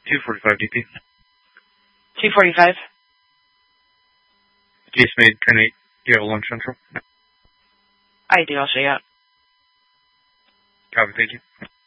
245 DP. 245. Case made, turn 8. Do you have a launch central? I do, I'll show you out. Copy, thank you.